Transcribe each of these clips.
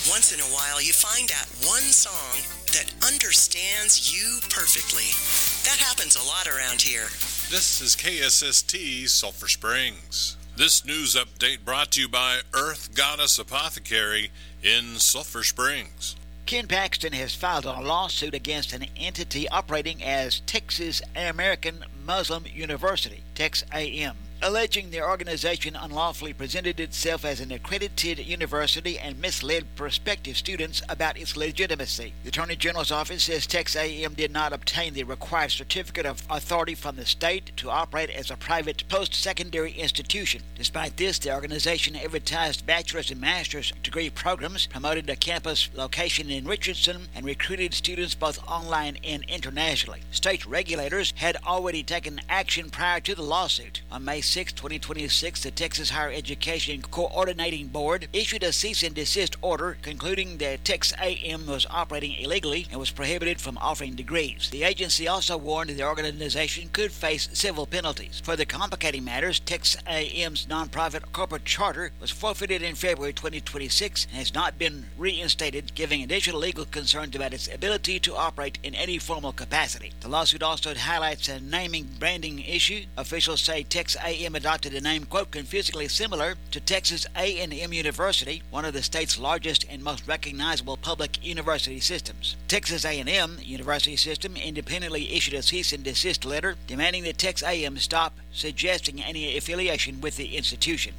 Once in a while, you find that one song that understands you perfectly. That happens a lot around here. This is KSST Sulphur Springs. This news update brought to you by Earth Goddess Apothecary in Sulphur Springs. Ken Paxton has filed a lawsuit against an entity operating as Texas American Muslim University, TexAM, alleging the organization unlawfully presented itself as an accredited university and misled prospective students about its legitimacy. The Attorney General's office says TexAM did not obtain the required certificate of authority from the state to operate as a private post-secondary institution. Despite this, the organization advertised bachelor's and master's degree programs, promoted a campus location in Richardson, and recruited students both online and internationally. State regulators had already taken action prior to the lawsuit. On May 6, 2026, the Texas Higher Education Coordinating Board issued a cease and desist order concluding that TexAM was operating illegally and was prohibited from offering degrees. The agency also warned the organization could face civil penalties. Further complicating matters, TexAM's nonprofit corporate charter was forfeited in February 2026 and has not been reinstated, giving additional legal concerns about its ability to operate in any formal capacity. The lawsuit also highlights a naming branding issue. Officials say TexAM adopted a name, quote, confusingly similar to Texas A&M University, one of the state's largest and most recognizable public university systems. Texas A&M University System independently issued a cease and desist letter demanding that TexAM stop suggesting any affiliation with the institution.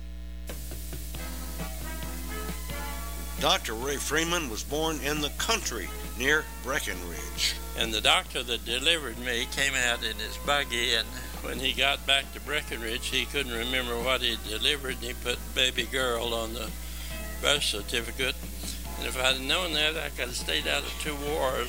Dr. Ray Freeman was born in the country near Breckenridge. And the doctor that delivered me came out in his buggy, and when he got back to Breckenridge, he couldn't remember what he delivered, and he put baby girl on the birth certificate. And if I'd known that, I could have stayed out of two wars.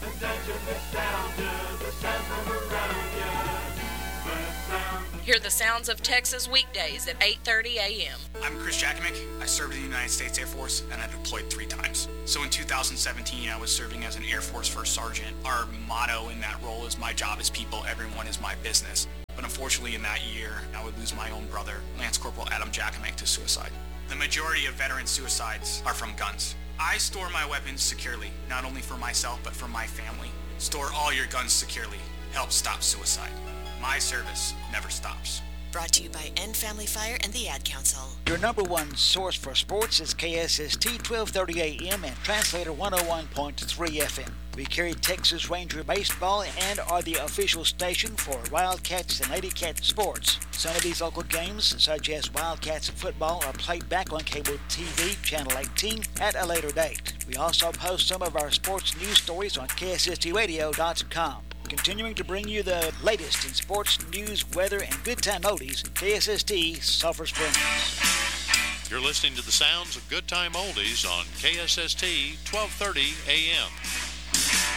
Hear the sounds of Texas weekdays at 8:30 a.m. I'm Chris Jakimick. I served in the United States Air Force, and I deployed 3 times. So in 2017, I was serving as an Air Force First Sergeant. Our motto in that role is, my job is people, everyone is my business. But unfortunately in that year, I would lose my own brother, Lance Corporal Adam Jakimick, to suicide. The majority of veteran suicides are from guns. I store my weapons securely, not only for myself, but for my family. Store all your guns securely. Help stop suicide. My service never stops. Brought to you by End Family Fire and the Ad Council. Your number one source for sports is KSST 1230 AM and Translator 101.3 FM. We carry Texas Ranger baseball and are the official station for Wildcats and Lady Cat sports. Some of these local games, such as Wildcats football, are played back on cable TV, Channel 18, at a later date. We also post some of our sports news stories on KSSTradio.com. Continuing to bring you the latest in sports, news, weather, and good time oldies, KSST Sulphur Springs. You're listening to the sounds of good time oldies on KSST 1230 AM.